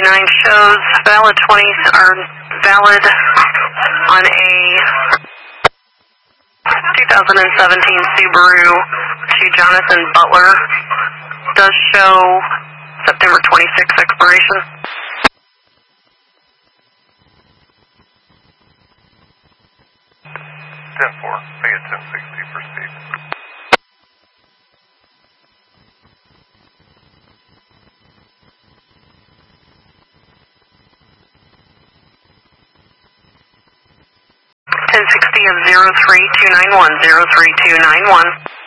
shows valid 20s are valid on a 2017 Subaru to Jonathan Butler. Does show September 26th expiration. Make it 1060 for speed. Of 03291, 03291.